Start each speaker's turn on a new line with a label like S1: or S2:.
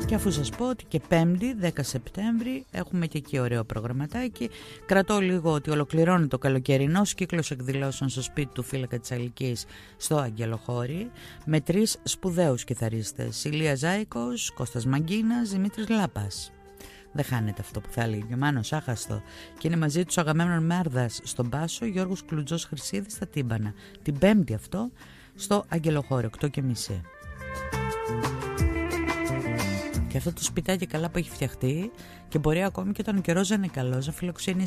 S1: Και αφού σας πω ότι και 5η 10 Σεπτέμβρη έχουμε και εκεί ωραίο προγραμματάκι. Κρατώ λίγο ότι ολοκληρώνει το καλοκαιρινός κύκλος εκδηλώσεων στο σπίτι του Φύλακα της Αλκής στο Αγγελοχώρι με 3 σπουδαίους κιθαρίστες: Ηλία Ζάικος, Κώστας Μαγκίνας, Δημήτρης Λάπας. Δεν χάνεται αυτό που θα έλεγε και ο Μάνος Άχαστο. Και είναι μαζί τους Αγαμένων Μάρδας στον μπάσο, Γιώργος Κλουτζός Χρυσίδης στα τύμπανα. Την 5η αυτό στο Αγγελοχώρι 8:30. Και αυτό το σπιτάκι καλά που έχει φτιαχτεί και μπορεί ακόμη και όταν ο καιρός δεν είναι καλός να φιλοξενήσει